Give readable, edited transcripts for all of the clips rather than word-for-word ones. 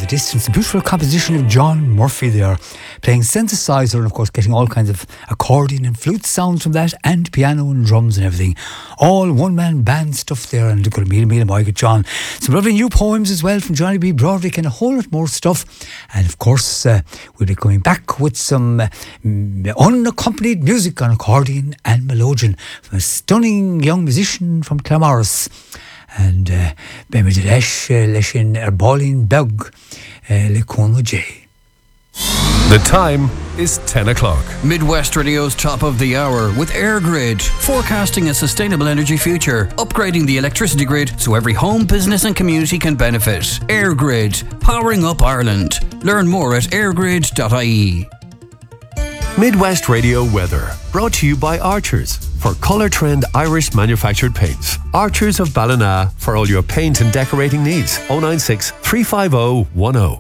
the Distance, a beautiful composition of John Murphy there, playing synthesizer and of course getting all kinds of accordion and flute sounds from that, and piano and drums and everything. All one-man band stuff there, and good meal Mike John. Some lovely new poems as well from Johnny B. Broderick and a whole lot more stuff. And of course we'll be going back with some unaccompanied music on accordion and melodeon from a stunning young musician from Claremorris. And Bemid Lesh Leshin Erbolin Bug Le Congo J. The time is 10 o'clock. Midwest Radio's top of the hour with AirGrid, forecasting a sustainable energy future, upgrading the electricity grid so every home, business and community can benefit. AirGrid, powering up Ireland. Learn more at airgrid.ie. Midwest Radio weather, brought to you by Archers for Colour Trend Irish manufactured paints. Archers of Ballina for all your paint and decorating needs. 096 350 10.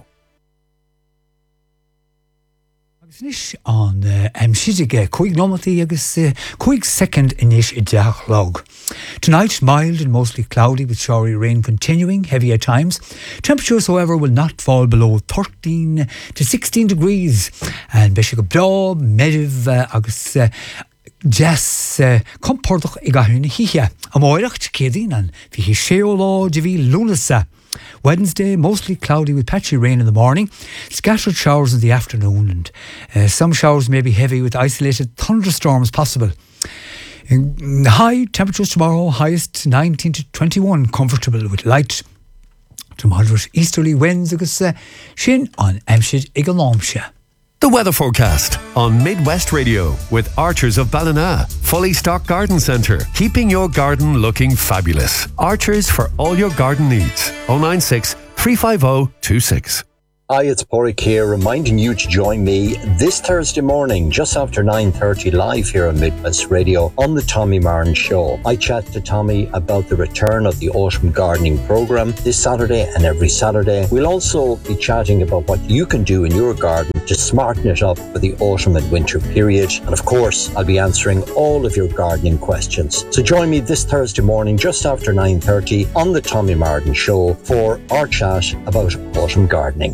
Snish on Amshizig, Quick Nomati, Quick second inish log. Tonight, mild and mostly cloudy with showery rain continuing, heavy at times. Temperatures, however, will not fall below 13 to 16 degrees. And Bishop Blob, Mediv, Agus. Jas compordach I gahun hiya. Amoirach Kedin fi Sheolo Divi Lunasa. Wednesday, mostly cloudy with patchy rain in the morning, scattered showers in the afternoon, and some showers may be heavy with isolated thunderstorms possible. High temperatures tomorrow, highest 19 to 21, comfortable with light to moderate easterly winds, shin on Amshid Igalomsha. The weather forecast on Midwest Radio with Archers of Ballina. Fully stocked garden centre, keeping your garden looking fabulous. Archers for all your garden needs. 096 350 26. Hi, it's Porrick here, reminding you to join me this Thursday morning, just after 9:30, live here on Midwest Radio on the Tommy Martin Show. I chat to Tommy about the return of the autumn gardening programme this Saturday and every Saturday. We'll also be chatting about what you can do in your garden to smarten it up for the autumn and winter period. And of course, I'll be answering all of your gardening questions. So join me this Thursday morning, just after 9:30, on the Tommy Martin Show for our chat about autumn gardening.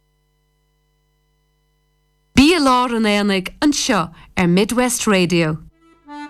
Bí a lá an éanaig an seo ar Midwest Radio.